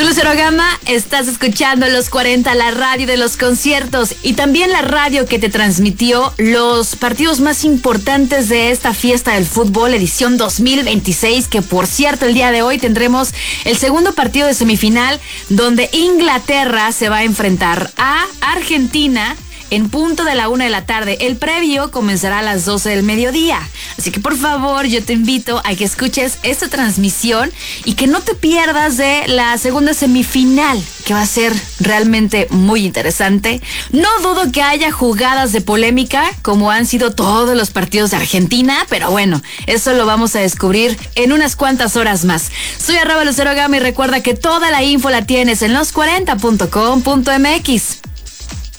Soy Lucero Gama, estás escuchando Los 40, la radio de los conciertos y también la radio que te transmitió los partidos más importantes de esta fiesta del fútbol edición 2026, que por cierto el día de hoy tendremos el segundo partido de semifinal donde Inglaterra se va a enfrentar a Argentina en punto de la 1 p.m. El previo comenzará a las 12 del mediodía. Así que por favor, yo te invito a que escuches esta transmisión y que no te pierdas de la segunda semifinal, que va a ser realmente muy interesante. No dudo que haya jugadas de polémica, como han sido todos los partidos de Argentina, pero bueno, eso lo vamos a descubrir en unas cuantas horas más. Soy @Lucero Gama y recuerda que toda la info la tienes en los40.com.mx.